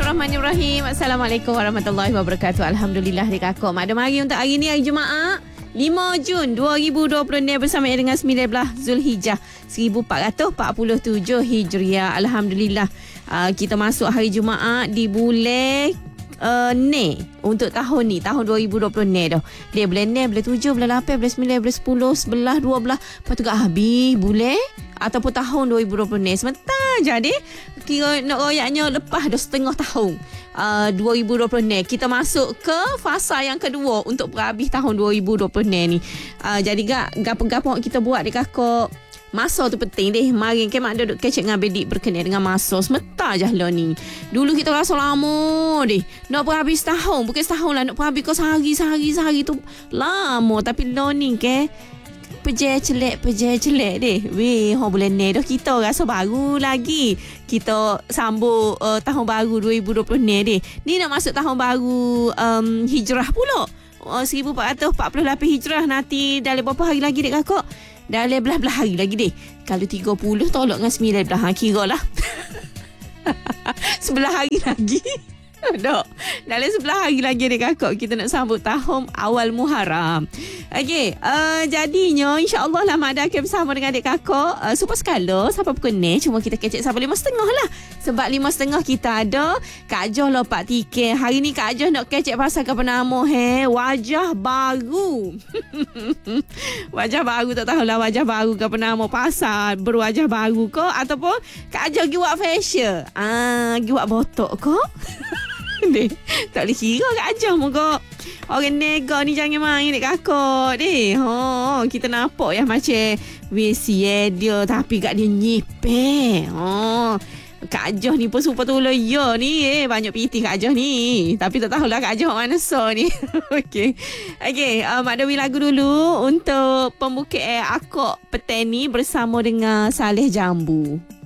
Bismillahirrahmanirrahim. Assalamualaikum warahmatullahi wabarakatuh. Alhamdulillah dekat akak. Mak ada mari untuk hari ni hari Jumaat 5 Jun 2020 bersama dengan 19 Zulhijjah 1447 Hijriah. Alhamdulillah kita masuk hari Jumaat di bulan ni untuk tahun ni, tahun 2020 ni dah. Dia bulan ni, bulan 7, bulan 8, bulan 9, bulan 10, 11, 12. Lepas tu habis bulan ataupun tahun 2020 ni. Sebentar jadi kira nak royaknya lepas dah setengah tahun 2020 ni. Kita masuk ke fasa yang kedua untuk berhabis tahun 2020 ni. Jadi gapo-gapo kita buat dekat kakak. Masa tu penting deh. Mari ke mak duduk kecek dengan bedik berkenaan dengan masa. Sebentar je lah ni. Dulu kita rasa lama deh. Nak berhabis tahun. Bukan setahun lah. Nak berhabis kau sehari tu lama. Tapi lo ni ke pejah celek deh. Weh, bulan ni dah kita rasa baru lagi. Kita sambut tahun baru 2020 ni deh. Ni nak masuk tahun baru hijrah pula. 1448 hijrah. Nanti dalam berapa hari lagi dek kakak? Dalam belah-belah hari lagi deh. Kalau 30 tolak dengan 19 kira lah. 11 hari lagi. Dok. Dalam 11 hari lagi dek kakak kita nak sambut tahun awal Muharram. Okey, jadinya insya-Allah lah mak ada akan bersama dengan adik kakak super skala sampai pukul ni. Cuma kita kecek sampai 5.30 lah. Sebab 5.30 kita ada Kak Joh lompat tiket. Hari ni Kak Joh nak kecek pasal apa nama wajah baru. Wajah baru tak tahulah wajah baru ke apa nama pasal berwajah baru ke ataupun Kak Joh pergi buat facial. Pergi buat botok ke? Tak boleh kira Kak Joh muka orang nega ni jangan main dekat kakak deh. Kita nampak ya macam WC dia tapi kat dia nyipeh. Kak Joh ni pun super tolong ya ni. Banyak piti Kak Joh ni. Tapi tak tahulah Kak Joh mana so ni. Okey. Mak Dewi lagu dulu untuk pembukaan akak petani bersama dengan Saleh Jambu.